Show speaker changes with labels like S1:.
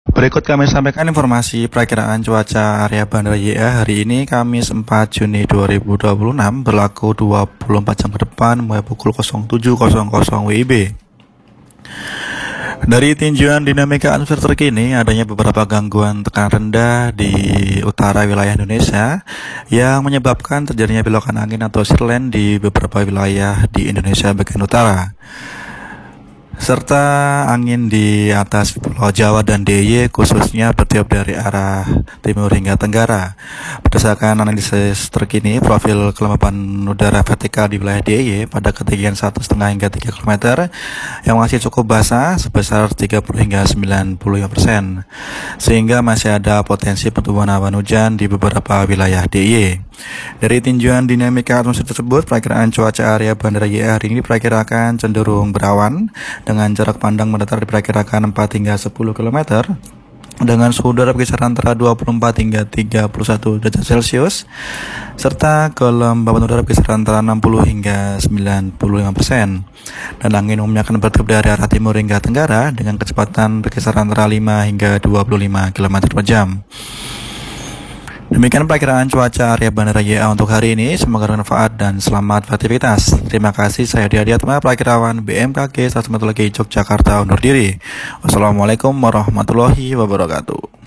S1: Berikut kami sampaikan informasi perakiraan cuaca area Bandara YA hari ini Kamis 4 Juni 2026 berlaku 24 jam ke depan mulai pukul 07.00 WIB. Dari tinjauan dinamika atmosfer terkini, adanya beberapa gangguan tekanan rendah di utara wilayah Indonesia yang menyebabkan terjadinya belokan angin atau sidewind di beberapa wilayah di Indonesia bagian utara, serta angin di atas Pulau Jawa dan DIY khususnya bertiup dari arah timur hingga tenggara. Berdasarkan analisis terkini, profil kelembapan udara vertikal di wilayah DIY pada ketinggian 1,5 hingga 3 km yang masih cukup basah sebesar 30 hingga 95%, sehingga masih ada potensi pertumbuhan awan hujan di beberapa wilayah DIY. Dari tinjauan dinamika atmosfer tersebut, perakiraan cuaca area Bandara YA hari ini diperkirakan cenderung berawan dengan jarak pandang mendatar diperkirakan 4 hingga 10 km dengan suhu udara berkisar antara 24 hingga 31 derajat Celcius serta kelembapan udara berkisar antara 60 hingga 95%, dan angin umumnya akan bertiup dari arah timur hingga tenggara dengan kecepatan berkisar antara 5 hingga 25 km per jam. Demikian perakiraan cuaca area Bandara YA untuk hari ini. Semoga bermanfaat dan selamat beraktivitas. Terima kasih. Saya Diadiatma, perakirawan BMKG Stasiun Meteorologi Yogyakarta undur diri. Wassalamualaikum warahmatullahi wabarakatuh.